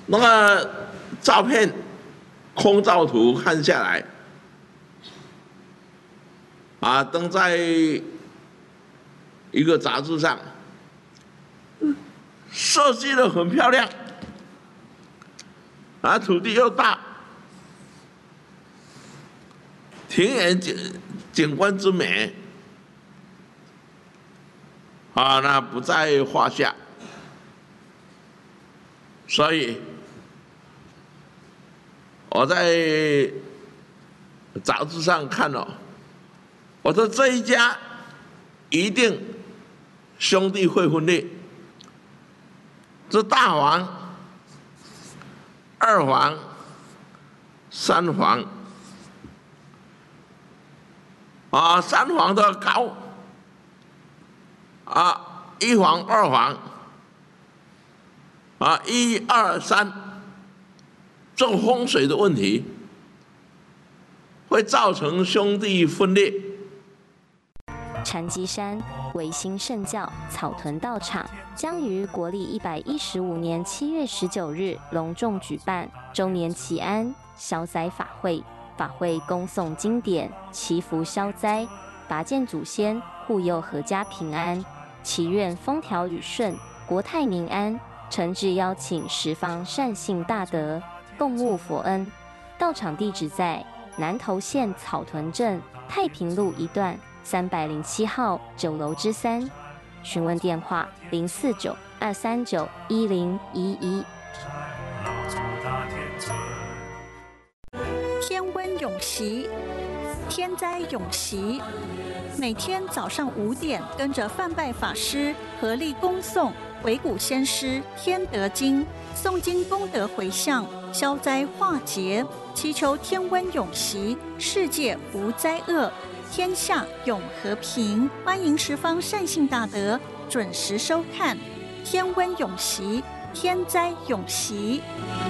那个照片空照图看下来，登在一个杂志上，设计得很漂亮，土地又大，庭园景观之美，那不在话下。所以我在杂志上看了，我说这一家一定兄弟会分裂，这大房、二房、三房，三房的高，一房、二房。1、2、3，这种风水的问题会造成兄弟分裂。 禅机山维新圣教草屯道场将于国历115年7月19日隆重举办周年祈安消灾法会，法会恭诵经典，祈福消灾，拔剑祖先，护佑阖家平安，祈愿风调雨顺，国泰民安。诚挚邀请十方善信大德共沐佛恩。到场地址在南投县草屯镇太平路1段307号9楼之3，询问电话049-239-1011。 天温永息，天灾永息。每天早上5点，跟着范拜法师合力恭诵维古先师天德经，诵经功德回向，消灾化劫，祈求天温永息，世界无灾厄，天下永和平。欢迎十方善信大德准时收看天温永息，天灾永息。